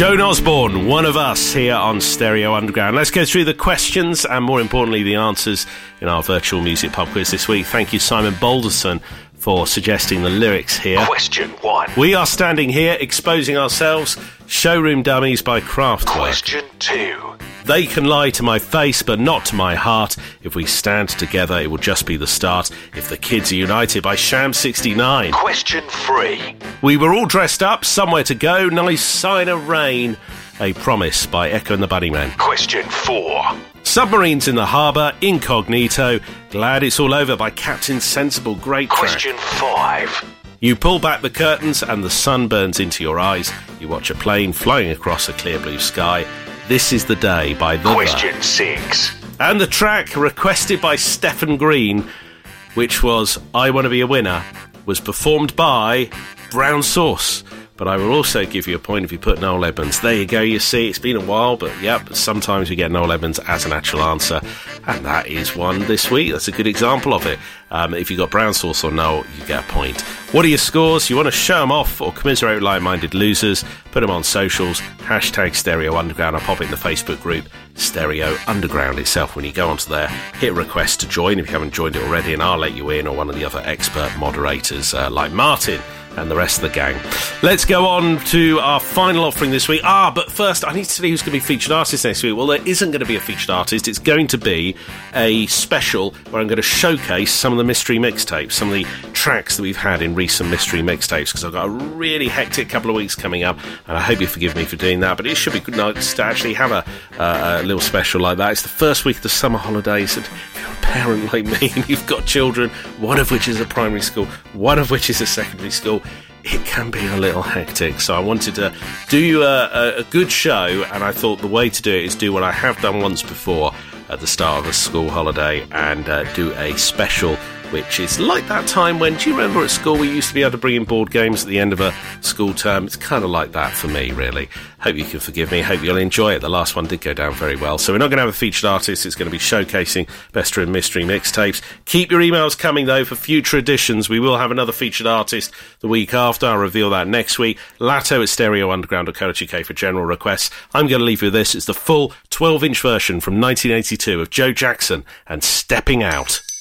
Joan Osborne, One of Us, here on Stereo Underground. Let's go through the questions and, more importantly, the answers in our virtual music pub quiz this week. Thank you, Simon Balderson, for suggesting the lyrics here. Question 1. We are standing here exposing ourselves. Showroom Dummies by Kraftwerk. Question 2. They can lie to my face, but not to my heart. If we stand together, it will just be the start. If the Kids are United by Sham 69. Question 3. We were all dressed up, somewhere to go, nice sign of rain. A Promise by Echo and the Bunnymen. Question 4. Submarines in the Harbour, Incognito. Glad It's All Over by Captain Sensible. Great track. Question 5. You pull back the curtains and the sun burns into your eyes. You watch a plane flying across a clear blue sky. This Is the Day by The Question 6. And the track requested by Stephen Green, which was I Want to Be a Winner, was performed by Brown Sauce. But I will also give you a point if you put Noel Edmonds. There you go, you see, it's been a while, but yep, sometimes we get Noel Edmonds as an actual answer. And that is one this week. That's a good example of it. If you got Brown Sauce or Noel, you get a point. What are your scores? You want to show them off or commiserate with like-minded losers? Put them on socials. Hashtag Stereo Underground. I'll pop it in the Facebook group, Stereo Underground itself. When you go onto there, hit request to join if you haven't joined it already, and I'll let you in, or one of the other expert moderators like Martin and the rest of the gang. Let's go on to our final offering this week. But first, I need to tell you who's going to be featured artist next week. Well, there isn't going to be a featured artist. It's going to be a special where I'm going to showcase some of the mystery mixtapes, some of the tracks that we've had in recent mystery mixtapes, because I've got a really hectic couple of weeks coming up, and I hope you forgive me for doing that, but it should be good nice to actually have a little special like that. It's the first week of the summer holidays, and if you're a parent like me and you've got children, one of which is a primary school, one of which is a secondary school, it can be a little hectic. So I wanted to do you a good show, and I thought the way to do it is do what I have done once before at the start of a school holiday, and do a special which is like that time when, do you remember at school we used to be able to bring in board games at the end of a school term? It's kind of like that for me, really. Hope you can forgive me. Hope you'll enjoy it. The last one did go down very well. So we're not going to have a featured artist. It's going to be showcasing Best and Mystery mixtapes. Keep your emails coming, though, for future editions. We will have another featured artist the week after. I'll reveal that next week. Latto at stereounderground.co.uk for general requests. I'm going to leave you with this. It's the full 12-inch version from 1982 of Joe Jackson and Stepping Out.